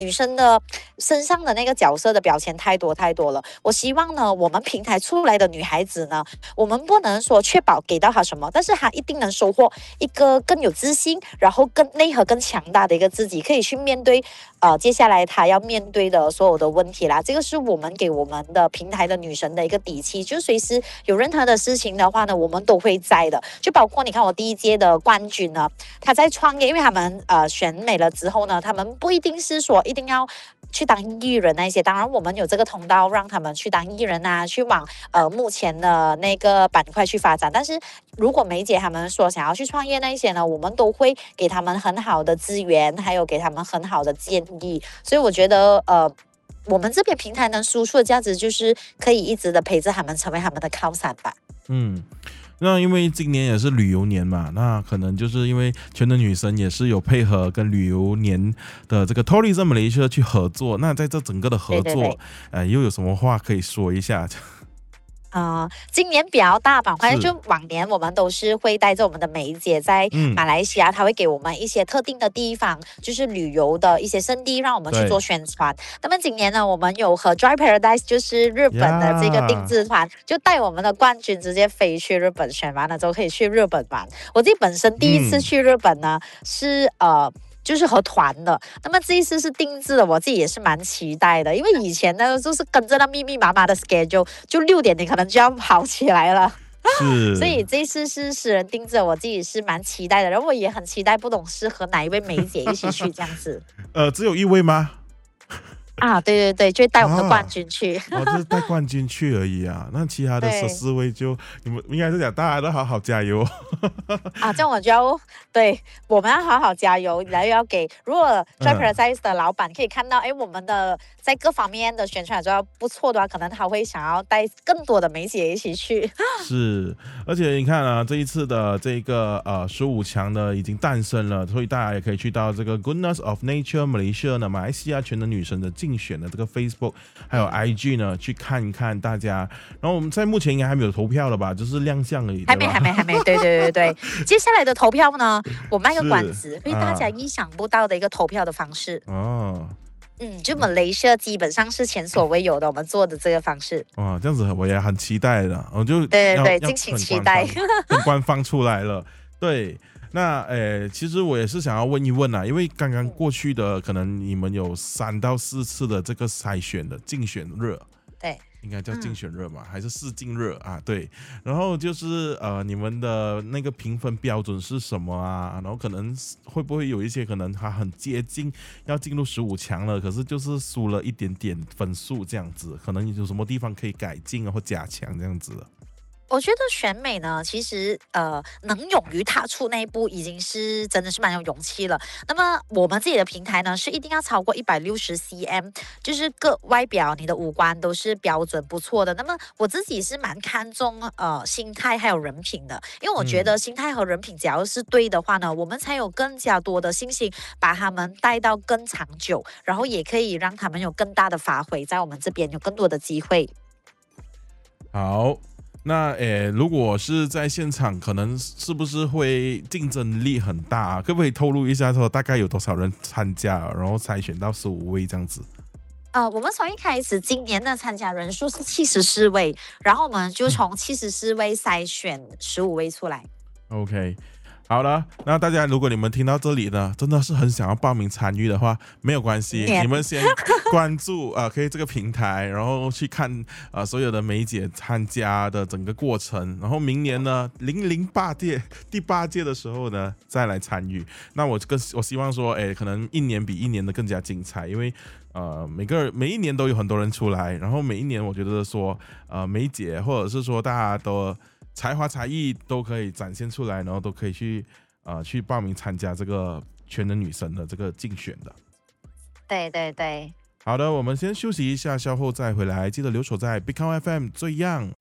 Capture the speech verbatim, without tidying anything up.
女生的身上的那个角色的标签太多太多了。我希望呢，我们平台出来的女孩子呢，我们不能说确保给到她什么，但是她一定能收获一个更有自信，然后更内核更强大的一个自己，可以去面对呃接下来她要面对的所有的问题啦。这个是我们给我们的平台的女神的一个底气，就随时有任何的事情的话呢，我们都会在的。就包括你看我第一届的冠军呢，他在创业，因为他们呃选美了之后呢，他们不一定是说一定要去当艺人那些，当然我们有这个通道让他们去当艺人啊，去往呃目前的那个板块去发展。但是如果梅姐他们说想要去创业那一些呢，我们都会给他们很好的资源，还有给他们很好的建议。所以我觉得呃。我们这边平台能输出的价值，就是可以一直的陪着他们，成为他们的靠山吧。 嗯，那因为今年也是旅游年嘛，那可能就是因为全能女神也是有配合跟旅游年的这个 Tourism Malaysia 去合作。那在这整个的合作， 对对对呃，又有什么话可以说一下？ 呃，今年比较大板块，就往年我们都是会带着我们的梅姐在马来西亚，她会给我们一些特定的地方，就是旅游的一些胜地，让我们去做宣传。那么今年呢，我们有和 Dry Paradise， 就是日本的这个定制团， yeah. 就带我们的冠军直接飞去日本，选完了之后可以去日本玩。我自己本身第一次去日本呢，嗯、是呃。就是和团的，那么这一次是定制的，我自己也是蛮期待的，因为以前呢就是跟着那密密麻麻的 schedule， 就六点你可能就要跑起来了， 是， 所以这一次是私人定制，我自己是蛮期待的，然后我也很期待，不懂是和哪一位梅姐一起去这样子。 呃，只有一位吗？ 啊，对对对，就带我们的冠军去， 啊、哦，就是带冠军去而已啊。那其他的十四位就你们应该是讲大家都好好加油啊，这样我就要对我们要好好加油，然后要给如果 Dry Paradise 的老板可以看到，哎、嗯，我们的在各方面的宣传做得不错的话，可能他会想要带更多的梅姐一起去。 是，而且你看啊，这一次的这个呃十五强呢已经诞生了，所以大家也可以去到这个 Goodness of Nature Malaysia 呢，马来西亚全能女神的竞选的这个 Facebook 还有 I G 呢，去看一看大家。然后我们在目前应该还没有投票了吧，就是亮相而已。 还没，还没，还没。对对对对，接下来的投票呢，我卖个关子，因为大家意想不到的一个投票的方式。哦。嗯，就 Malaysia 基本上是前所未有的，我们做的这个方式。 哇，这样子我也很期待的，我就对对对，敬请期待。 等官方出来了，对。那诶，其实我也是想要问一问啊，因为刚刚过去的可能你们有三到四次的这个筛选的竞选热， 对， 应该叫竞选热嘛，嗯、还是试镜热啊？对，然后就是呃，你们的那个评分标准是什么啊？然后可能会不会有一些可能他很接近要进入十五强了，可是就是输了一点点分数这样子，可能有什么地方可以改进啊或加强这样子的？ 我觉得选美呢，其实呃，能勇于踏出那一步，已经是真的是蛮有勇气了。那么我们自己的平台呢，是一定要超过一百六十 cm， 就是各外表你的五官都是标准不错的。那么我自己是蛮看重呃心态还有人品的，因为我觉得心态和人品只要是对的话呢，我们才有更加多的信心把他们带到更长久，然后也可以让他们有更大的发挥，在我们这边有更多的机会。 好。那诶，如果是在现场，可能是不是会竞争力很大啊？可不可以透露一下，说大概有多少人参加，然后筛选到十五位这样子？ 呃，我们从一开始今年的参加人数是七十四位，然后我们就从七十四位筛选十五位出来。 OK。好了，那大家如果你们听到这里呢，真的是很想要报名参与的话，没有关系， yeah. 你们先关注啊、呃，可以这个平台，然后去看啊、呃、所有的梅姐参加的整个过程，然后明年呢零零八届第八届的时候呢再来参与。那我更我希望说，哎，可能一年比一年的更加精彩，因为呃每个每一年都有很多人出来，然后每一年我觉得说呃梅姐或者是说大家都。才华才艺都可以展现出来，然后都可以去呃去报名参加这个全能女神的这个竞选的。 对对对。 好的，我们先休息一下，稍后再回来，记得留守在 Big Count F M 最样。